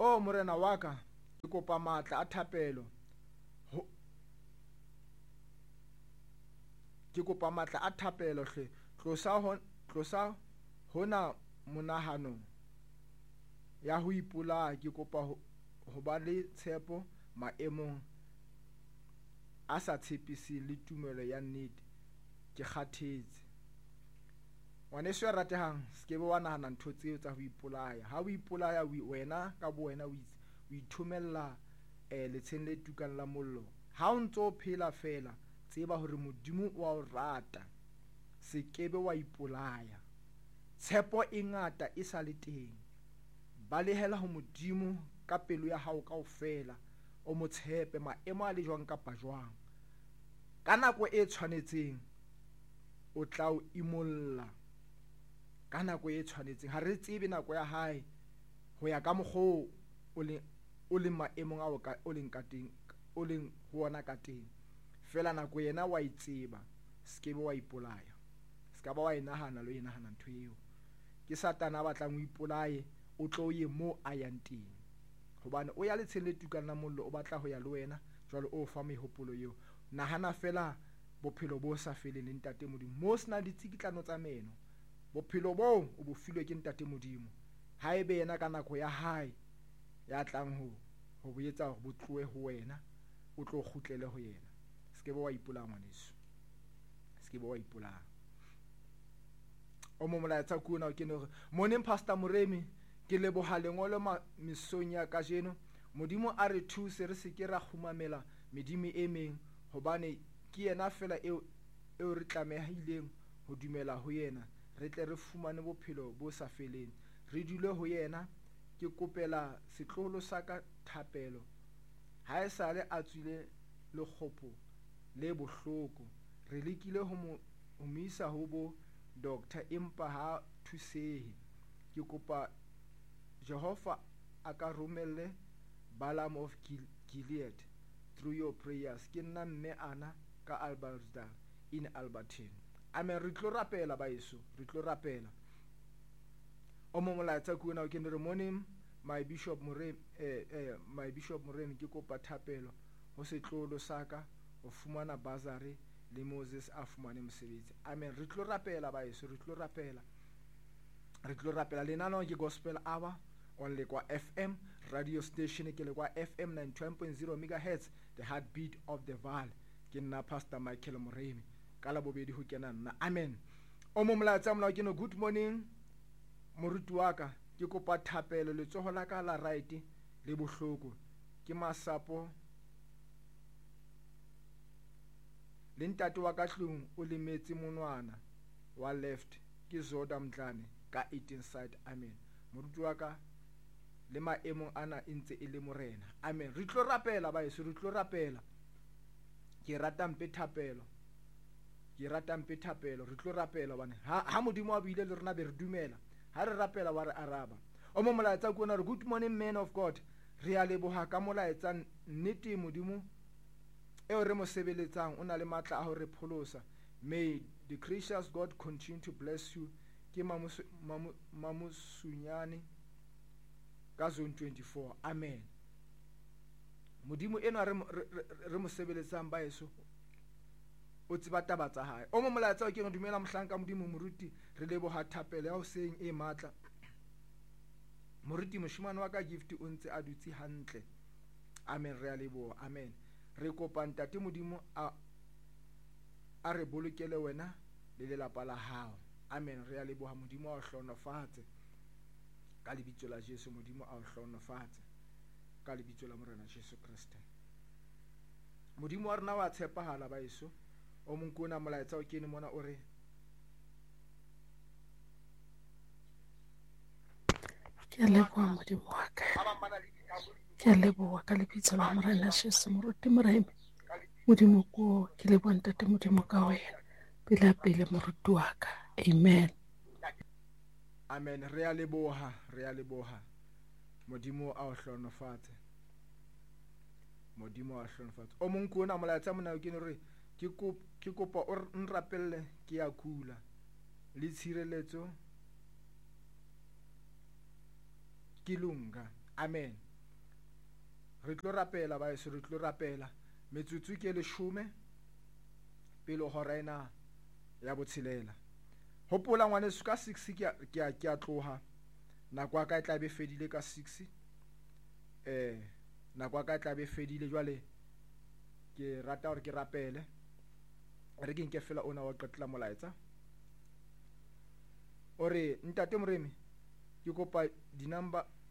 o morena wa ka ke kopa matla a thapelo ke kopa matla a thapelo hle tlosa hona monahano ya ho ipolaya. Ke kopa ho ba le tshepo maemong a sa tshepisi le tumelo ya nnete. Ke kgathetse. Ngwaneso ya ratehang, se wa nahana ntho tseo tsa ho ipolaya. Ha o ipolaya wena ka bo wena o ithomella letsheng le tukang la mollo. Ha o ntso phela fela, tseba hore Modimo wa o rata. Se kebe wa ipolaya. Tshepo e ngata e sa le teng. Balehela ho Modimo ka pelo ya hao kaofela, o mo tshepe maemo a le jwang kapa jwang. Ka nako e tshwanetseng o tla o imolla. Ka nako e tshwanetseng, ha re tsebe nako ya hae ho ya ka mokgwa o le maemong ao o leng ka teng, o leng ho ona ka teng. Fela nako yena wa itseba, se kebe wa ipolaya. Se ka ba wa inahana le inahana ntho eo. Ke Satana a batlang o ipolaye, o tlo ye mo a yang teng. Hobane o ya letsheng le tukang la mollo, o batla ho ya le wena, jwale o fa mehopolo eo. Nahana fela bophelo bo sa feleng le ntate Modimo, mo sena ditsikitlano tsa meno. Bophelo boo o bo filwe ke ntate Modimo. Haebe yena ka nako ya hae ya tlang ho boetsa hore bo tlohe ho wena, o tlo kgutlele ho yena. Se kebe wa ipolaya ngwaneso. Se kebe wa ipolaya. O mo molaetsa ke ona o kene hore morning Pastor Moremi, ke leboha lengolo mesong ya kajeno. Modimo a re thuse re seke ra khumamela medimo e meng, hobane ke yena fela eo re tlamehileng ho dumela ho yena, re tle re fumane bophelo bo sa feleng. Re dule ho yena. Ke kopela setloholo sa ka thapelo, ha e sale a tswile lekgopo le bohloko. Re lekile ho mo isa ho bo doctor, empa ha thusehe. Ke kopa Jehova a ka romelle Balaam of Gilead through your prayers. Ke nna mme ana ka Alberta in Alberton. Amen. Re tlo rapela baeso, re tlo rapela. O mo molaetsa ke ona o kene re morning my bishop Moremi, ke kopa thapelo ho setloholo sa ka ho fumana bazari le Moses a fumane mosebetsi. Amen. Re tlo rapela baeso, re tlo rapela. Re tlo rapela. Lenaneo ke gospel hour on Lekwa FM radio station, ke Lekwa FM 91.0 MHz, the heartbeat of the valley. Ke nna Pastor Michael Moremi ka la bobedi ho kena nna. Amen. O mo molaetsa mona ke no good morning moruti wa ka, ke kopa thapelo letsoho la ka la right le bohloko. Ke masapo le ntate wa ka tlung o lemetse monwana wa left. Ke Zoda Mdlane ka 18 side. Amen. Moruti wa ka le maemong ana ntse e le morena. Amen. Re tlo rapela baeso, re tlo rapela. Ke rata mpe thapelo, ke rata mpe thapelo. Re tlo rapela bana ha Modimo a buile le rena be re dumela. Ha re rapela wa re araba. O mo molaetsa ke ona re good morning man of God, re a leboha ka molaetsa. Nnete Modimo eo re mo sebeletsang o na le matla a ho re pholosa. May the gracious God continue to bless you. Ke Mamusunyane ka zone 24. Amen. Modimo ena re mo sebeletsang baeso o tseba taba tsa hae. O mo molaetsa ke re dumela mohlanka Modimo moruti, re leboha thapelo ya hoseng e matla. Moruti moshimane wa ka gift o ntse a dutse hantle. Amen. Re a leboha. Amen. Re kopa ntate Modimo a re bolokele wena le lelapa la hao. Amen. Re a leboha Modimo a hlonofatse ka lebitso la Jesu. Modimo a hlonofatse ka lebitso la morena Jesu Kriste. Modimo wa rena wa tshepahala baeso. O mong kona molaetsa o kene mona o re ke leboha Modimo wa ka, ke leboha ka lebitso la morena Jesu. Moruti Moremi, Modimo ko ke leboha ntate Modimo ka wena pele pele moruti wa ka. Amen. Amen. Re a leboha, re a leboha. Modimo a o hlonofatse, Modimo a hlonofatse. O mong kona molaetsa mona o kene re ke kopa o nrapelle ke ya kula le tshireletso ke lunga. Amen. re tlo rapela baeso, re tlo rapela metsotso ke 10 pele hora ena ya botshelela. Hopola ngwaneso ka 6 ke a tloha, nako ya ka e tla be fedile ka 6, nako ya ka e tla be fedile. Jwale ke rata hore ke rapele, re ke nke fela ona wa qetela molaetsa ore ntate Moremi ke kopa